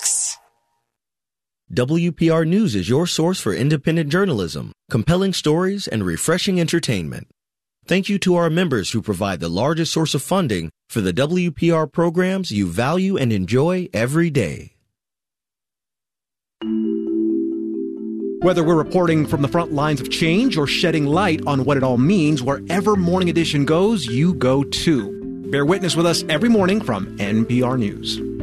Facts. WPR News is your source for independent journalism, compelling stories, and refreshing entertainment. Thank you to our members who provide the largest source of funding for the WPR programs you value and enjoy every day. Whether we're reporting from the front lines of change or shedding light on what it all means, wherever Morning Edition goes, you go too. Bear witness with us every morning from NPR News.